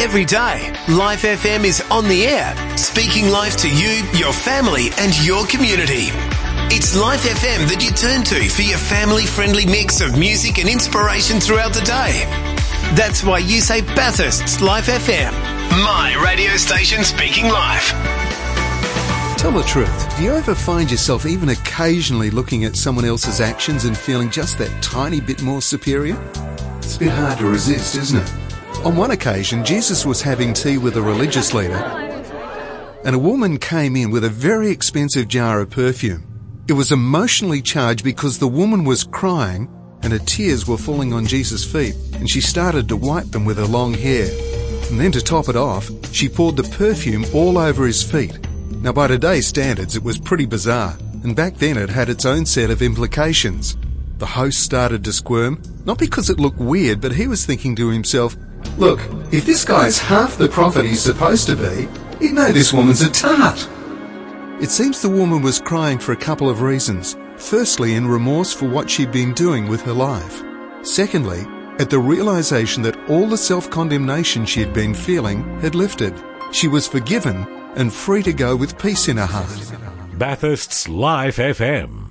Every day, Life FM is on the air, speaking life to you, your family and your community. It's Life FM that you turn to for your family-friendly mix of music and inspiration throughout the day. That's why you say Bathurst's Life FM, my radio station speaking life. Tell the truth, do you ever find yourself even occasionally looking at someone else's actions and feeling just that tiny bit more superior? It's a bit hard to resist, isn't it? On one occasion, Jesus was having tea with a religious leader, and a woman came in with a very expensive jar of perfume. It was emotionally charged because the woman was crying and her tears were falling on Jesus' feet, and she started to wipe them with her long hair. And then to top it off, she poured the perfume all over his feet. Now, by today's standards, it was pretty bizarre, and back then it had its own set of implications. The host started to squirm, not because it looked weird, but he was thinking to himself, look, if this guy's half the prophet he's supposed to be, he'd know this woman's a tart. It seems the woman was crying for a couple of reasons. Firstly, in remorse for what she'd been doing with her life. Secondly, at the realization that all the self-condemnation she had been feeling had lifted. She was forgiven and free to go with peace in her heart. Bathurst's Life FM.